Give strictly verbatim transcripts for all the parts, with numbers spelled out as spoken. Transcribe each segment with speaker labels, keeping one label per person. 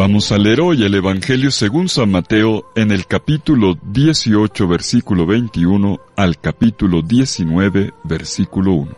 Speaker 1: Vamos a leer hoy el Evangelio según San Mateo en el capítulo dieciocho, versículo veintiuno, al capítulo diecinueve, versículo uno.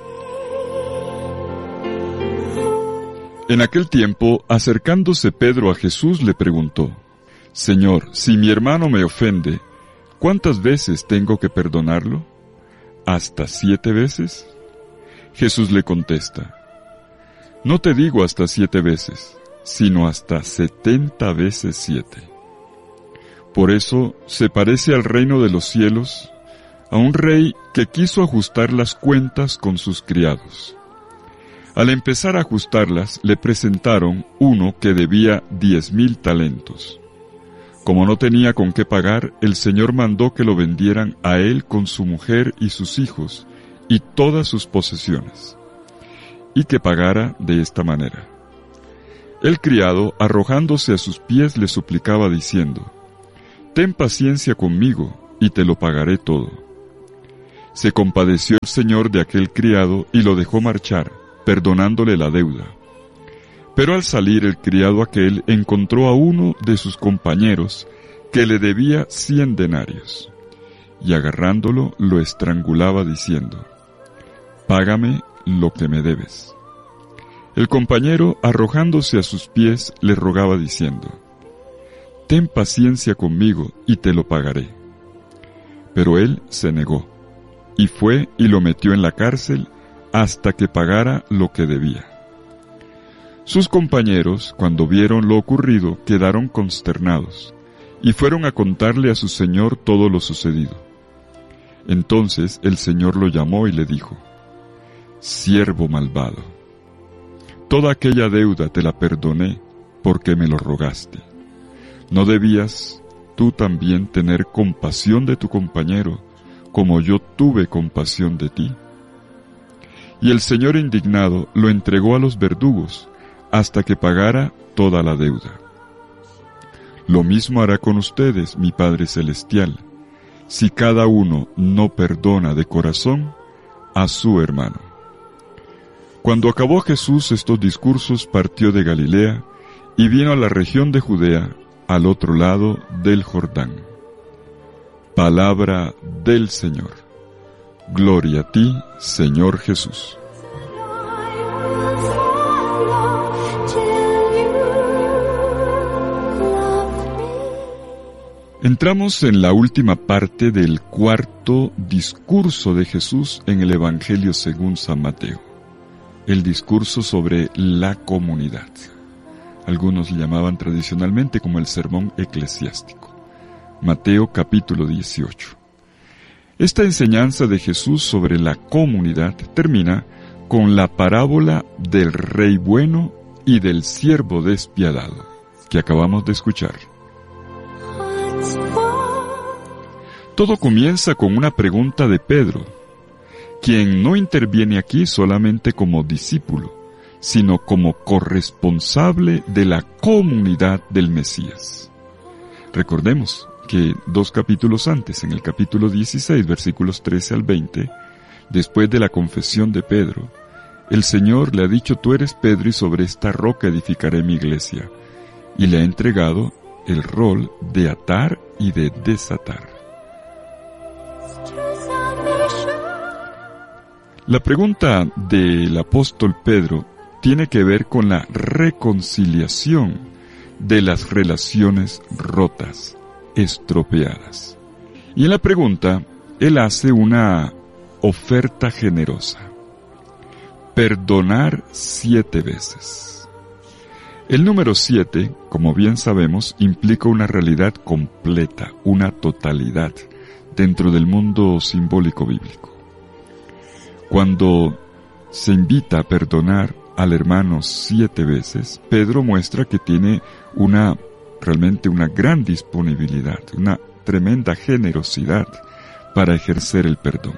Speaker 1: En aquel tiempo, acercándose Pedro a Jesús, le preguntó: Señor, si mi hermano me ofende, ¿cuántas veces tengo que perdonarlo? ¿Hasta siete veces? Jesús le contesta: No te digo hasta siete veces, sino hasta setenta veces siete. Por eso se parece al reino de los cielos a un rey que quiso ajustar las cuentas con sus criados. Al empezar a ajustarlas, le presentaron uno que debía diez mil talentos. Como no tenía con qué pagar, el Señor mandó que lo vendieran a él con su mujer y sus hijos y todas sus posesiones, y que pagara de esta manera. El criado, arrojándose a sus pies, le suplicaba diciendo: Ten paciencia conmigo, y te lo pagaré todo. Se compadeció el señor de aquel criado y lo dejó marchar, perdonándole la deuda. Pero al salir el criado aquel encontró a uno de sus compañeros que le debía cien denarios, y agarrándolo lo estrangulaba diciendo: Págame lo que me debes. El compañero, arrojándose a sus pies, le rogaba diciendo: Ten paciencia conmigo y te lo pagaré. Pero él se negó, y fue y lo metió en la cárcel hasta que pagara lo que debía. Sus compañeros, cuando vieron lo ocurrido, quedaron consternados, y fueron a contarle a su señor todo lo sucedido. Entonces el señor lo llamó y le dijo: Siervo malvado, toda aquella deuda te la perdoné porque me lo rogaste. ¿No debías tú también tener compasión de tu compañero, como yo tuve compasión de ti? Y el Señor, indignado, lo entregó a los verdugos hasta que pagara toda la deuda. Lo mismo hará con ustedes mi Padre Celestial, si cada uno no perdona de corazón a su hermano. Cuando acabó Jesús estos discursos, partió de Galilea y vino a la región de Judea, al otro lado del Jordán. Palabra del Señor. Gloria a ti, Señor Jesús. Entramos en la última parte del cuarto discurso de Jesús en el Evangelio según San Mateo. El discurso sobre la comunidad. Algunos le llamaban tradicionalmente como el sermón eclesiástico. Mateo capítulo dieciocho. Esta enseñanza de Jesús sobre la comunidad termina con la parábola del rey bueno y del siervo despiadado, que acabamos de escuchar. Todo comienza con una pregunta de Pedro, quien no interviene aquí solamente como discípulo, sino como corresponsable de la comunidad del Mesías. Recordemos que dos capítulos antes, en el capítulo dieciséis, versículos trece al veinte, después de la confesión de Pedro, el Señor le ha dicho: Tú eres Pedro y sobre esta roca edificaré mi iglesia, y le ha entregado el rol de atar y de desatar. La pregunta del apóstol Pedro tiene que ver con la reconciliación de las relaciones rotas, estropeadas. Y en la pregunta, él hace una oferta generosa: perdonar siete veces. El número siete, como bien sabemos, implica una realidad completa, una totalidad, dentro del mundo simbólico bíblico. Cuando se invita a perdonar al hermano siete veces, Pedro muestra que tiene una, realmente una gran disponibilidad, una tremenda generosidad para ejercer el perdón.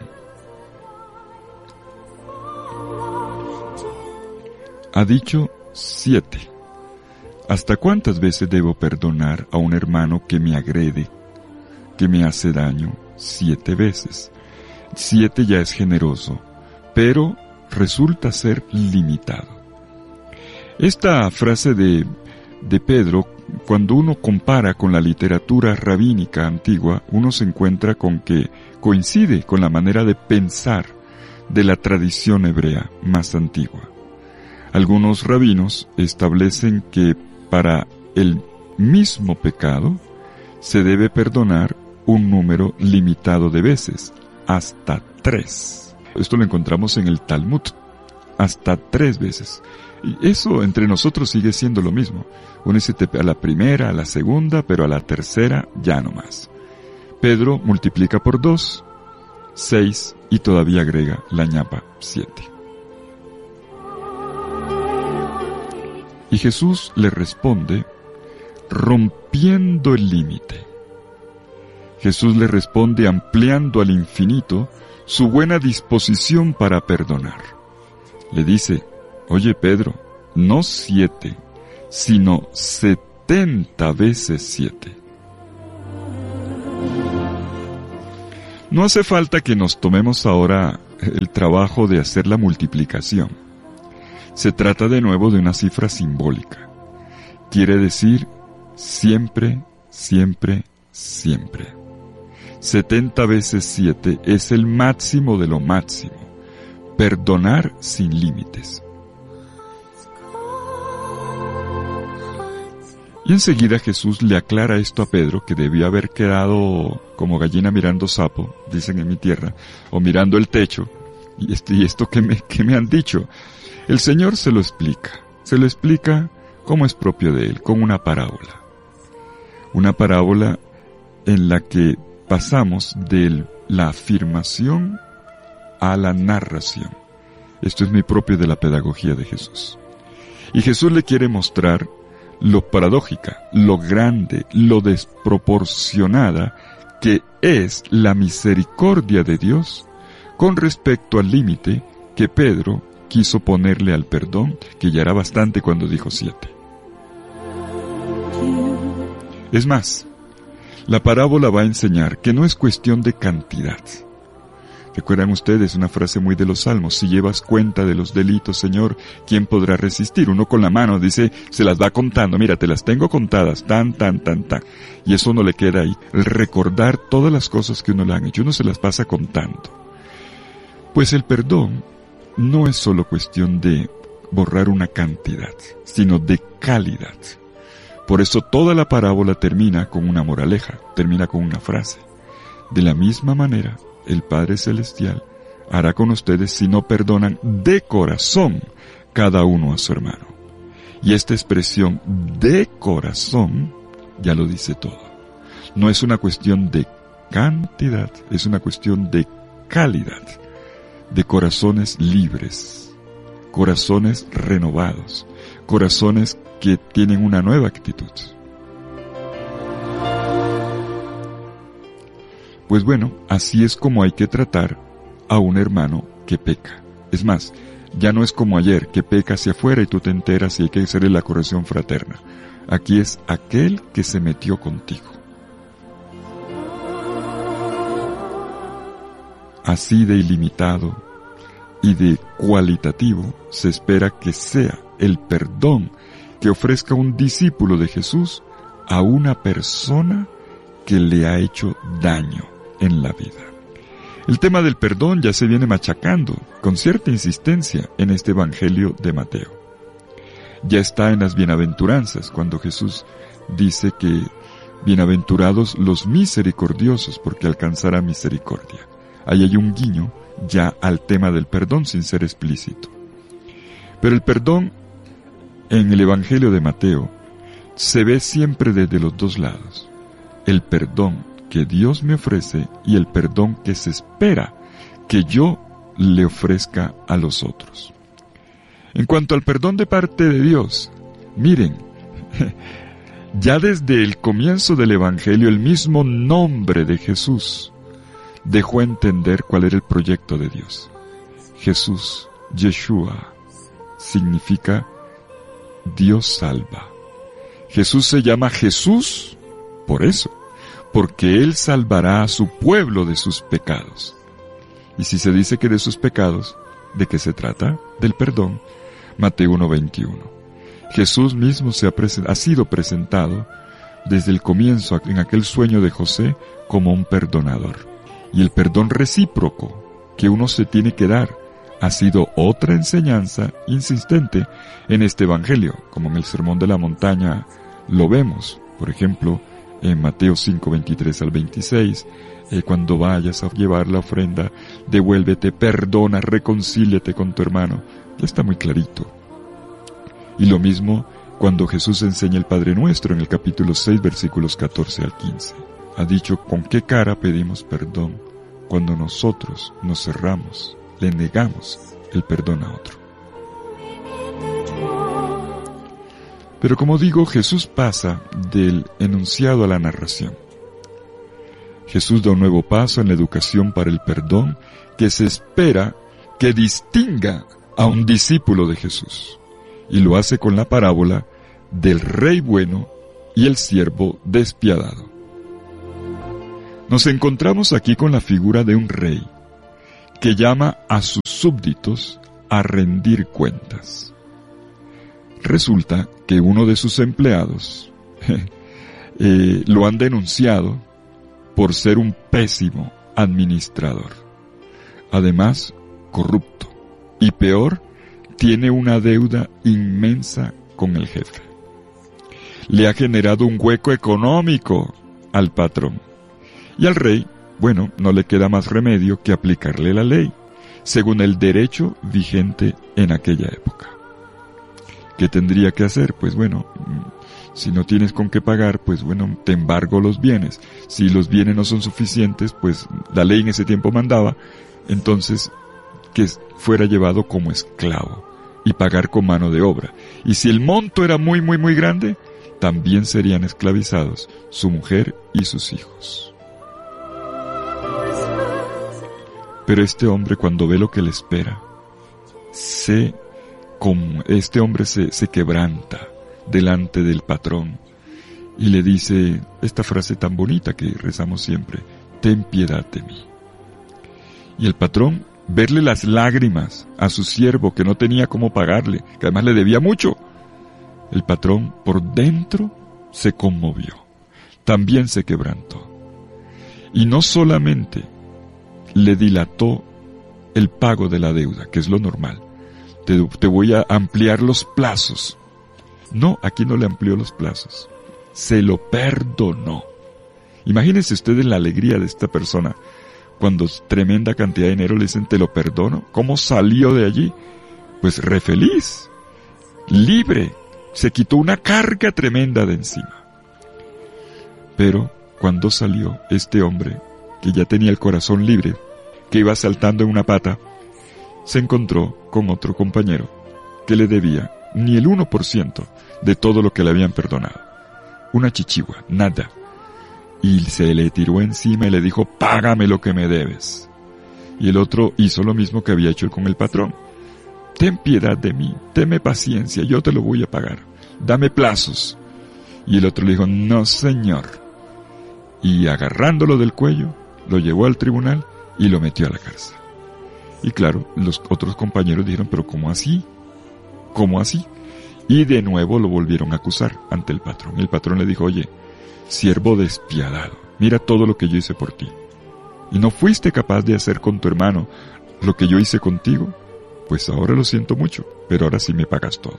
Speaker 1: Ha dicho siete. ¿Hasta cuántas veces debo perdonar a un hermano que me agrede, que me hace daño? Siete veces. Siete ya es generoso, pero resulta ser limitado. Esta frase de de Pedro, cuando uno compara con la literatura rabínica antigua, uno se encuentra con que coincide con la manera de pensar de la tradición hebrea más antigua. Algunos rabinos establecen que para el mismo pecado se debe perdonar un número limitado de veces, hasta tres. Esto lo encontramos en el Talmud, hasta tres veces. Y eso entre nosotros sigue siendo lo mismo. Uno dice a la primera, a la segunda, pero a la tercera ya no más. Pedro multiplica por dos, seis, y todavía agrega la ñapa, siete. Y Jesús le responde rompiendo el límite. Jesús le responde ampliando al infinito su buena disposición para perdonar. Le dice, oye Pedro, no siete, sino setenta veces siete. No hace falta que nos tomemos ahora el trabajo de hacer la multiplicación. Se trata de nuevo de una cifra simbólica. Quiere decir siempre, siempre, siempre. setenta veces siete es el máximo de lo máximo. Perdonar sin límites. Y enseguida Jesús le aclara esto a Pedro, que debió haber quedado como gallina mirando sapo, dicen en mi tierra, o mirando el techo. ¿Y esto, y esto qué me, qué me han dicho? El Señor se lo explica. Se lo explica como es propio de Él, con una parábola. Una parábola en la que pasamos de la afirmación a la narración. Esto es muy propio de la pedagogía de Jesús. Y Jesús le quiere mostrar lo paradójica, lo grande, lo desproporcionada que es la misericordia de Dios con respecto al límite que Pedro quiso ponerle al perdón, que ya era bastante cuando dijo siete. Es más, la parábola va a enseñar que no es cuestión de cantidad. ¿Recuerdan ustedes una frase muy de los Salmos? Si llevas cuenta de los delitos, Señor, ¿quién podrá resistir? Uno con la mano dice, se las va contando, mira, te las tengo contadas, tan, tan, tan, tan. Y eso no le queda ahí. El recordar todas las cosas que uno le han hecho, uno se las pasa contando. Pues el perdón no es solo cuestión de borrar una cantidad, sino de calidad. Por eso toda la parábola termina con una moraleja, termina con una frase. De la misma manera, el Padre Celestial hará con ustedes si no perdonan de corazón cada uno a su hermano. Y esta expresión de corazón ya lo dice todo. No es una cuestión de cantidad, es una cuestión de calidad, de corazones libres, corazones renovados, corazones que tienen una nueva actitud. Pues bueno, así es como hay que tratar a un hermano que peca. Es más, ya no es como ayer, que peca hacia afuera y tú te enteras y hay que hacerle la corrección fraterna. Aquí es aquel que se metió contigo. Así de ilimitado y de cualitativo se espera que sea el perdón que ofrezca un discípulo de Jesús a una persona que le ha hecho daño en la vida. El tema del perdón ya se viene machacando con cierta insistencia en este Evangelio de Mateo. Ya está en las bienaventuranzas, cuando Jesús dice que bienaventurados los misericordiosos, porque alcanzará misericordia. Ahí hay un guiño ya al tema del perdón sin ser explícito. Pero el perdón en el Evangelio de Mateo se ve siempre desde los dos lados. El perdón que Dios me ofrece y el perdón que se espera que yo le ofrezca a los otros. En cuanto al perdón de parte de Dios, miren, ya desde el comienzo del Evangelio el mismo nombre de Jesús dejó entender cuál era el proyecto de Dios. Jesús, Yeshua, significa Dios salva. Jesús se llama Jesús por eso, porque Él salvará a su pueblo de sus pecados. Y si se dice que de sus pecados, ¿de qué se trata? Del perdón. Mateo uno veintiuno. Jesús mismo se ha, ha sido presentado desde el comienzo en aquel sueño de José como un perdonador. Y el perdón recíproco que uno se tiene que dar ha sido otra enseñanza insistente en este Evangelio, como en el Sermón de la Montaña lo vemos, por ejemplo, en Mateo cinco, veintitrés al veintiséis, eh, cuando vayas a llevar la ofrenda, devuélvete, perdona, reconcíliate con tu hermano. Ya está muy clarito. Y lo mismo cuando Jesús enseña el Padre Nuestro en el capítulo seis, versículos catorce al quince. Ha dicho, ¿con qué cara pedimos perdón cuando nosotros nos cerramos, le negamos el perdón a otro? Pero como digo, Jesús pasa del enunciado a la narración. Jesús da un nuevo paso en la educación para el perdón que se espera que distinga a un discípulo de Jesús. Y lo hace con la parábola del rey bueno y el siervo despiadado. Nos encontramos aquí con la figura de un rey que llama a sus súbditos a rendir cuentas. Resulta que uno de sus empleados eh, lo han denunciado por ser un pésimo administrador. Además, corrupto. Y peor, tiene una deuda inmensa con el jefe. Le ha generado un hueco económico al patrón. Y al rey, bueno, no le queda más remedio que aplicarle la ley, según el derecho vigente en aquella época. ¿Qué tendría que hacer? Pues bueno, si no tienes con qué pagar, pues bueno, te embargo los bienes. Si los bienes no son suficientes, pues la ley en ese tiempo mandaba, entonces que fuera llevado como esclavo y pagar con mano de obra. Y si el monto era muy, muy, muy grande, también serían esclavizados su mujer y sus hijos. Pero este hombre, cuando ve lo que le espera, se, como este hombre se, se quebranta delante del patrón y le dice esta frase tan bonita que rezamos siempre: ten piedad de mí. Y el patrón, verle las lágrimas a su siervo que no tenía cómo pagarle, que además le debía mucho, el patrón por dentro se conmovió, también se quebrantó. Y no solamente le dilató el pago de la deuda, que es lo normal, te, te voy a ampliar los plazos. No, aquí no le amplió los plazos, se lo perdonó. Imagínense ustedes la alegría de esta persona cuando tremenda cantidad de dinero le dicen te lo perdono. ¿Cómo salió de allí? Pues re feliz, libre, se quitó una carga tremenda de encima. Pero cuando salió este hombre, que ya tenía el corazón libre, que iba saltando en una pata, se encontró con otro compañero que le debía ni el uno por ciento de todo lo que le habían perdonado. Una chichigua, nada. Y se le tiró encima y le dijo, págame lo que me debes. Y el otro hizo lo mismo que había hecho con el patrón. Ten piedad de mí, tenme paciencia, yo te lo voy a pagar. Dame plazos. Y el otro le dijo, no señor. Y agarrándolo del cuello, lo llevó al tribunal y lo metió a la cárcel. Y claro, los otros compañeros dijeron, pero ¿cómo así? ¿Cómo así? Y de nuevo lo volvieron a acusar ante el patrón. Y el patrón le dijo, oye, siervo despiadado, mira todo lo que yo hice por ti. ¿Y no fuiste capaz de hacer con tu hermano lo que yo hice contigo? Pues ahora lo siento mucho, pero ahora sí me pagas todo.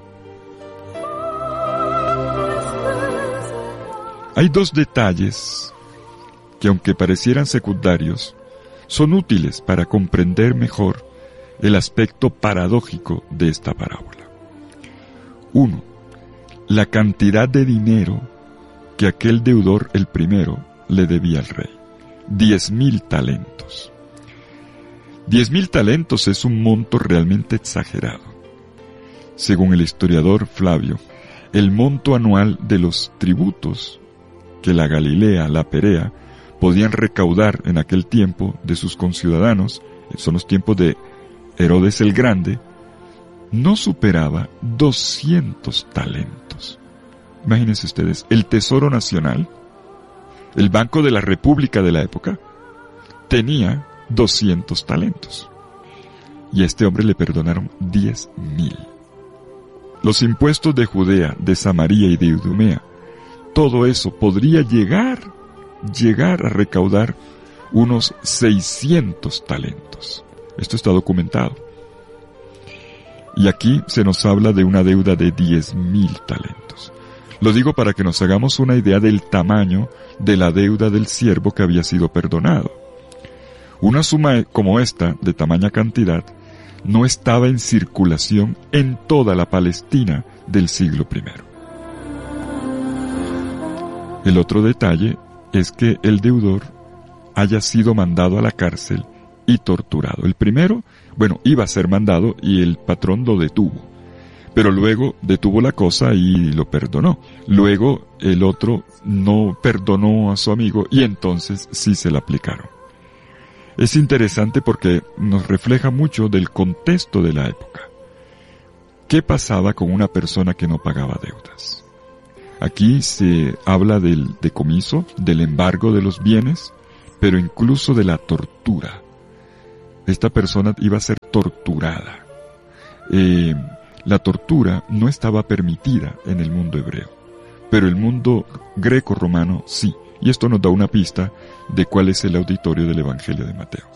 Speaker 1: Hay dos detalles que, aunque parecieran secundarios, son útiles para comprender mejor el aspecto paradójico de esta parábola. Uno, la cantidad de dinero que aquel deudor, el primero, le debía al rey. Diez mil talentos. Diez mil talentos es un monto realmente exagerado. Según el historiador Flavio, el monto anual de los tributos que la Galilea, la Perea, podían recaudar en aquel tiempo de sus conciudadanos, son los tiempos de Herodes el Grande, no superaba doscientos talentos. Imagínense ustedes, el Tesoro Nacional, el Banco de la República de la época, tenía doscientos talentos. Y a este hombre le perdonaron diez mil. los impuestos de Judea, de Samaria y de Idumea, todo eso podría llegar, llegar a recaudar unos seiscientos talentos. Esto está documentado. Y aquí se nos habla de una deuda de diez mil talentos. Lo digo para que nos hagamos una idea del tamaño de la deuda del siervo que había sido perdonado. Una suma como esta, de tamaña cantidad, no estaba en circulación en toda la Palestina del siglo primero. El otro detalle es que el deudor haya sido mandado a la cárcel y torturado. El primero, bueno, iba a ser mandado y el patrón lo detuvo, pero luego detuvo la cosa y lo perdonó. Luego el otro no perdonó a su amigo y entonces sí se le aplicaron. Es interesante porque nos refleja mucho del contexto de la época. ¿Qué pasaba con una persona que no pagaba deudas? Aquí se habla del decomiso, del embargo de los bienes, pero incluso de la tortura. Esta persona iba a ser torturada. Eh, la tortura no estaba permitida en el mundo hebreo, pero el mundo greco-romano sí. Y esto nos da una pista de cuál es el auditorio del Evangelio de Mateo.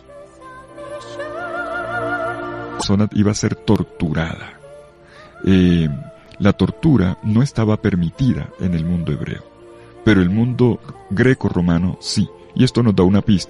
Speaker 1: La persona iba a ser torturada. Eh, la tortura no estaba permitida en el mundo hebreo, pero el mundo greco-romano sí. Y esto nos da una pista